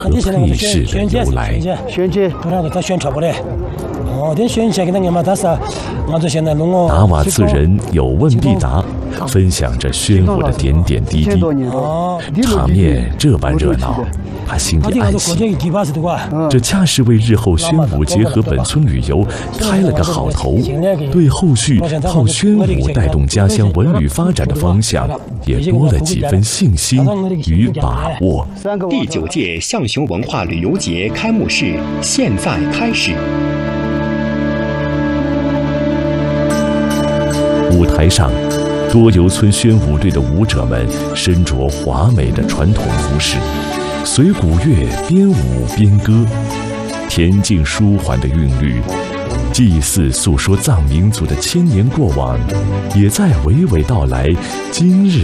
和配饰的由来。达瓦茨人有问必答，分享着宣武的点点滴滴。场面这般热闹，他心里暗喜，这恰是为日后宣武结合本村旅游开了个好头，对后续靠宣武带动家乡文旅发展的方向也多了几分信心与把握。 第9届象雄文化旅游节开幕式现在开始。 舞台上，多游村宣武队的舞者们身着华美的传统服饰，随鼓乐边舞边歌，恬静舒缓的韵律，祭祀诉说藏民族的千年过往，也在娓娓道来今日